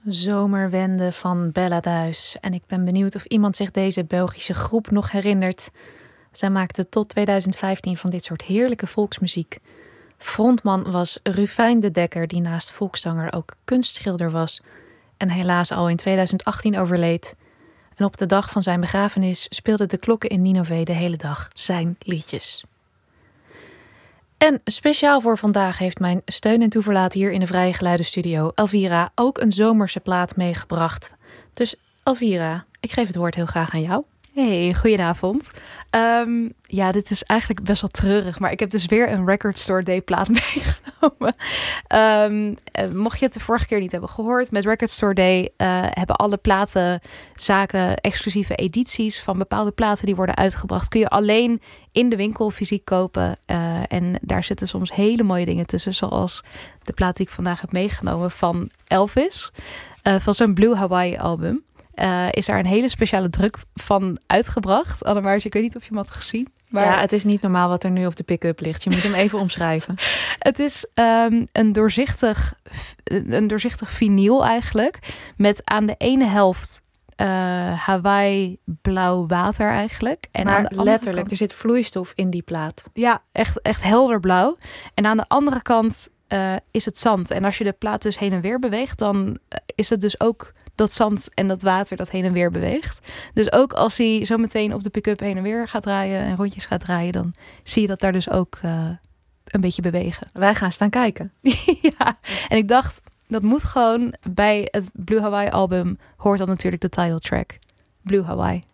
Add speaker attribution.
Speaker 1: Zomerwende van Bella Duis. En ik ben benieuwd of iemand zich deze Belgische groep nog herinnert. Zij maakte tot 2015 van dit soort heerlijke volksmuziek. Frontman was Rufijn de Dekker, die naast volkszanger ook kunstschilder was. En helaas al in 2018 overleed. En op de dag van zijn begrafenis speelden de klokken in Ninove de hele dag zijn liedjes. En speciaal voor vandaag heeft mijn steun en toeverlaat hier in de Vrije Geluidenstudio, Elvira, ook een zomerse plaat meegebracht. Dus Elvira, ik geef het woord heel graag aan jou.
Speaker 2: Hey, goedenavond. Dit is eigenlijk best wel treurig, maar ik heb dus weer een Record Store Day plaat meegenomen. Mocht je het de vorige keer niet hebben gehoord, met Record Store Day hebben alle platenzaken exclusieve edities van bepaalde platen die worden uitgebracht. Kun je alleen in de winkel fysiek kopen. En daar zitten soms hele mooie dingen tussen, zoals de plaat die ik vandaag heb meegenomen van Elvis, van zijn Blue Hawaii album. Is daar een hele speciale druk van uitgebracht. Annemaartje, ik weet niet of je hem had gezien. Maar
Speaker 1: ja, het is niet normaal wat er nu op de pick-up ligt. Je moet hem even omschrijven.
Speaker 2: Het is een doorzichtig vinyl eigenlijk. Met aan de ene helft Hawaii blauw water eigenlijk. En
Speaker 1: maar
Speaker 2: aan de andere
Speaker 1: letterlijk,
Speaker 2: kant,
Speaker 1: er zit vloeistof in die plaat.
Speaker 2: ja, echt helder blauw. En aan de andere kant is het zand. En als je de plaat dus heen en weer beweegt, dan is het dus ook dat zand en dat water dat heen en weer beweegt. Dus ook als hij zo meteen op de pick-up heen en weer gaat draaien en rondjes gaat draaien, dan zie je dat daar dus ook een beetje bewegen.
Speaker 1: Wij gaan staan kijken.
Speaker 2: Ja, en ik dacht, dat moet gewoon bij het Blue Hawaii album, hoort dan natuurlijk de title track. Blue Hawaii.